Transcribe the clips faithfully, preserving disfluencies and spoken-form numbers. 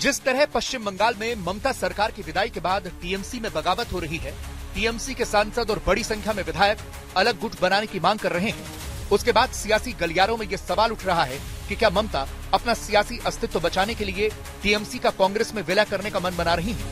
जिस तरह पश्चिम बंगाल में ममता सरकार की विदाई के बाद टीएमसी में बगावत हो रही है, टीएमसी के सांसद और बड़ी संख्या में विधायक अलग गुट बनाने की मांग कर रहे हैं, उसके बाद सियासी गलियारों में यह सवाल उठ रहा है कि क्या ममता अपना सियासी अस्तित्व बचाने के लिए टीएमसी का कांग्रेस में विलय करने का मन बना रही हैं?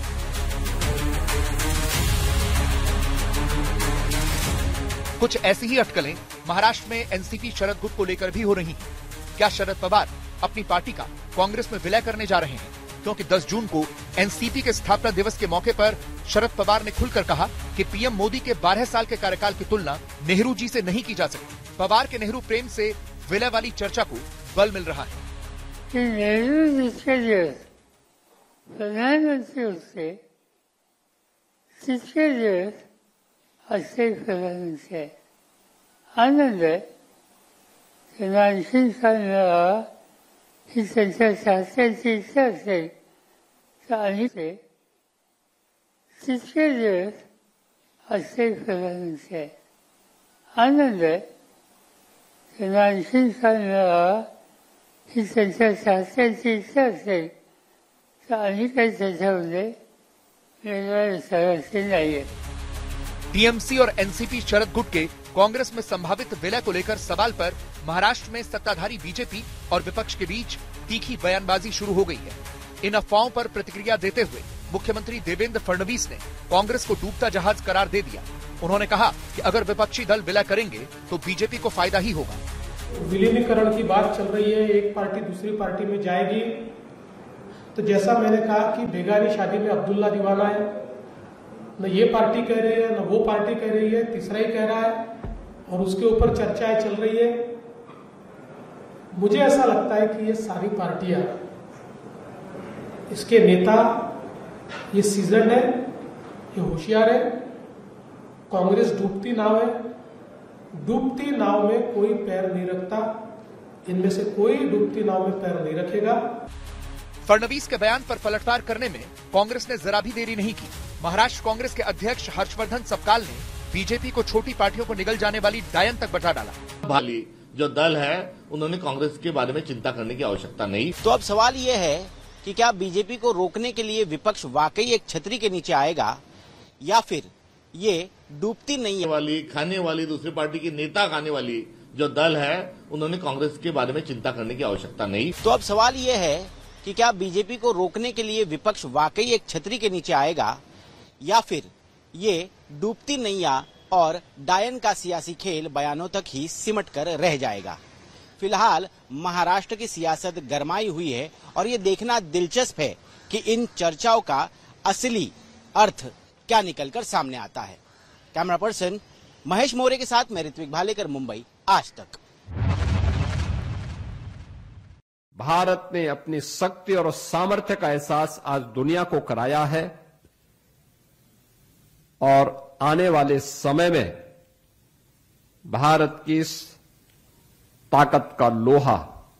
कुछ ऐसी ही अटकलें महाराष्ट्र में एनसीपी शरद गुट को लेकर भी हो रही हैं। क्या शरद पवार अपनी पार्टी का कांग्रेस में विलय करने जा रहे हैं? क्योंकि दस जून को एनसीपी के स्थापना दिवस के मौके पर शरद पवार ने खुलकर कहा कि पीएम मोदी के बारह साल के कार्यकाल की तुलना नेहरू जी से नहीं की जा सकती। पवार के नेहरू प्रेम से विलय वाली चर्चा को बल मिल रहा है। नेहरू जी के लिए प्रधानमंत्री उससे जिसके लिए अच्छे प्रधानमंत्री आनंद है कि नाइनटीन साल में इस चर्चा से चर्चा से चाली से जिसके लिए अच्छे प्रधानमंत्री आनंद है कि नाइनटीन साल में इस चर्चा से चर्चा से चाली का चर्चा मुझे मेरा सरल से नहीं है। टीएमसी और एनसीपी शरद गुट के कांग्रेस में संभावित विलय को लेकर सवाल पर महाराष्ट्र में सत्ताधारी बीजेपी और विपक्ष के बीच तीखी बयानबाजी शुरू हो गई है। इन अफवाहों पर प्रतिक्रिया देते हुए मुख्यमंत्री देवेंद्र फडणवीस ने कांग्रेस को डूबता जहाज करार दे दिया। उन्होंने कहा कि अगर विपक्षी दल विलय करेंगे तो बीजेपी को फायदा ही होगा। विलीनीकरण की बात चल रही है, एक पार्टी दूसरी पार्टी में जाएगी, तो जैसा मैंने कहा कि बेगानी शादी में अब्दुल्ला दीवाना है, न ये पार्टी कह रही है न वो पार्टी कह रही है, तीसरा ही कह रहा है और उसके ऊपर चर्चाएं चल रही है। मुझे ऐसा लगता है कि ये सारी पार्टियां, इसके नेता ये सीजन है, ये होशियार है। कांग्रेस डूबती नाव है, डूबती नाव में कोई पैर नहीं रखता, इनमें से कोई डूबती नाव में पैर नहीं रखेगा। फडणवीस के बयान पर पलटवार करने में कांग्रेस ने जरा भी देरी नहीं की। महाराष्ट्र कांग्रेस के अध्यक्ष हर्षवर्धन सपकाल ने बीजेपी को छोटी पार्टियों को निगल जाने वाली डायन तक बैठा डाला। भाली जो दल है उन्होंने कांग्रेस के बारे में चिंता करने की आवश्यकता नहीं। तो अब सवाल ये है कि क्या बीजेपी को रोकने के लिए विपक्ष वाकई एक छतरी के नीचे आएगा या फिर ये डूबती नहीं वाली खाने वाली दूसरी पार्टी की नेता खाने वाली जो दल है उन्होंने कांग्रेस के बारे में चिंता करने की आवश्यकता नहीं। तो अब सवाल ये है कि क्या बीजेपी को रोकने के लिए विपक्ष वाकई एक छतरी के नीचे आएगा या फिर ये डूबती नैया और डायन का सियासी खेल बयानों तक ही सिमट कर रह जाएगा। फिलहाल महाराष्ट्र की सियासत गरमाई हुई है और ये देखना दिलचस्प है कि इन चर्चाओं का असली अर्थ क्या निकलकर सामने आता है। कैमरा पर्सन महेश मौर्य के साथ मैं ऋत्विक भालेकर, मुंबई, आज तक। भारत ने अपनी शक्ति और सामर्थ्य का एहसास आज दुनिया को कराया है और आने वाले समय में भारत की इस ताकत का लोहा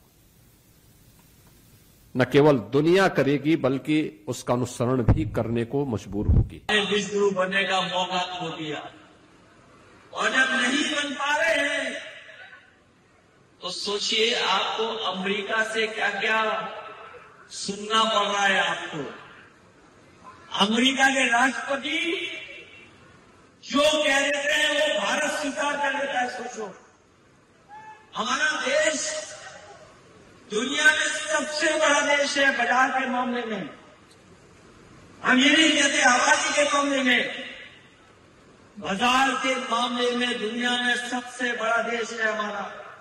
न केवल दुनिया करेगी बल्कि उसका अनुसरण भी करने को मजबूर होगी। विश्व बनने का मौका खो दिया और जब नहीं बन पा रहे हैं तो सोचिए आपको अमेरिका से क्या क्या सुनना पड़ रहा है। आपको अमेरिका के राष्ट्रपति जो कह देते हैं वो भारत स्वीकार कर लेता है। सोचो, हमारा देश दुनिया में सबसे बड़ा देश है बाजार के मामले में। हम ये नहीं कहते आबादी के मामले में, बाजार के मामले में दुनिया में सबसे बड़ा देश है हमारा।